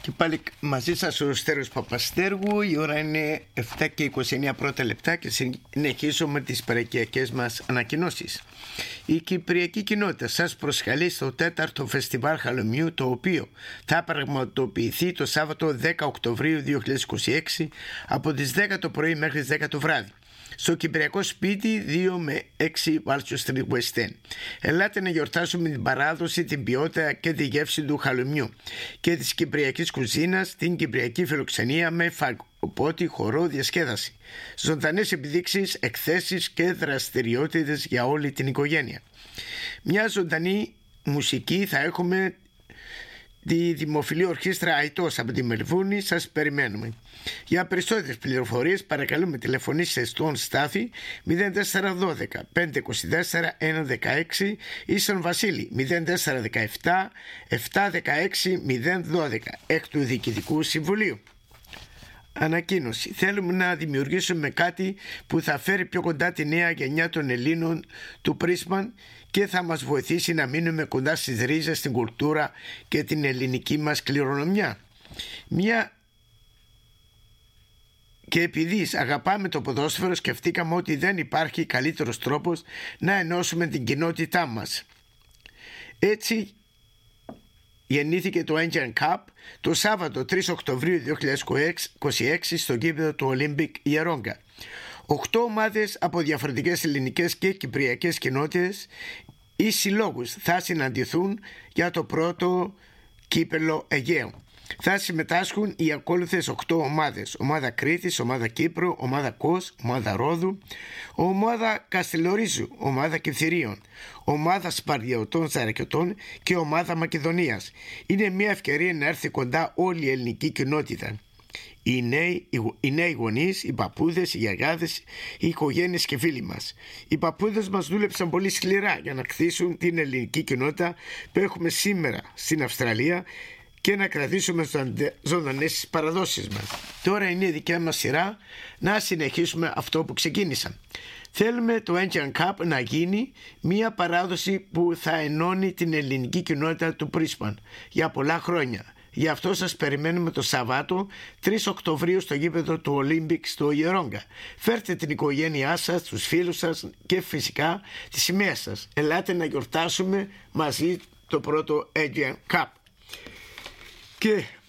Και πάλι μαζί σας ο Στέριος Παπαστέργου. Η ώρα είναι 7 και 29 πρώτα λεπτά και συνεχίζουμε τις παρακιακές μας ανακοινώσεις. Η Κυπριακή Κοινότητα σας προσκαλεί στο 4ο Φεστιβάλ Χαλωμιού, το οποίο θα πραγματοποιηθεί το Σάββατο 10 Οκτωβρίου 2026 από τις 10 το πρωί μέχρι τις 10 το βράδυ στο Κυπριακό Σπίτι 2 με 6 Βάλτσιο Street West End. Ελάτε να γιορτάσουμε την παράδοση, την ποιότητα και τη γεύση του χαλουμιού και της κυπριακής κουζίνας, την κυπριακή φιλοξενία με φαγοπότη, χορό, διασκέδαση, ζωντανές επιδείξεις, εκθέσεις και δραστηριότητες για όλη την οικογένεια. Μια ζωντανή μουσική θα έχουμε τη δημοφιλή ορχήστρα Αητός από τη Μελβούνη. Σας περιμένουμε. Για περισσότερες πληροφορίες παρακαλούμε τηλεφωνήστε στον Στάθη 0412 524 116 ή στον Βασίλη 0417 716 012 εκ του Διοικητικού Συμβουλίου. Ανακοίνωση. Θέλουμε να δημιουργήσουμε κάτι που θα φέρει πιο κοντά τη νέα γενιά των Ελλήνων του Πρίσμαν και θα μας βοηθήσει να μείνουμε κοντά στις ρίζες, στην κουλτούρα και την ελληνική μας κληρονομιά. Και επειδή αγαπάμε το ποδόσφαιρο, σκεφτήκαμε ότι δεν υπάρχει καλύτερος τρόπος να ενώσουμε την κοινότητά μας. Έτσι γεννήθηκε το Aegean Cup το Σάββατο 3 Οκτωβρίου 2026 στο γήπεδο του Olympic Ιερόγκα. 8 ομάδες από διαφορετικές ελληνικές και κυπριακές κοινότητες ή συλλόγους θα συναντηθούν για το πρώτο κύπελο Αιγαίου. Θα συμμετάσχουν οι ακόλουθες 8 ομάδες: ομάδα Κρήτης, ομάδα Κύπρου, ομάδα Κος, ομάδα Ρόδου, ομάδα Καστελορίζου, ομάδα Κυφθυρίων, ομάδα Σπαρδιωτών Ζαρακιωτών και ομάδα Μακεδονίας. Είναι μια ευκαιρία να έρθει κοντά όλη η ελληνική κοινότητα. Οι νέοι γονείς, οι παππούδες, οι γιαγάδες, οι οικογένειες και φίλοι μας. Οι παππούδες μας δούλεψαν πολύ σκληρά για να χτίσουν την ελληνική κοινότητα που έχουμε σήμερα στην Αυστραλία και να κρατήσουμε ζωντανές τις παραδόσεις μας. Τώρα είναι η δικιά μας σειρά να συνεχίσουμε αυτό που ξεκίνησαν. Θέλουμε το Aegean Cup να γίνει μια παράδοση που θα ενώνει την ελληνική κοινότητα του Πρίσμαν για πολλά χρόνια. Γι' αυτό σας περιμένουμε το Σαββάτο 3 Οκτωβρίου στο γήπεδο του Olympic στο Ιερόγκα. Φέρτε την οικογένειά σας, τους φίλους σας και φυσικά τη σημαία σας. Ελάτε να γιορτάσουμε μαζί το πρώτο Aegean Cup. Και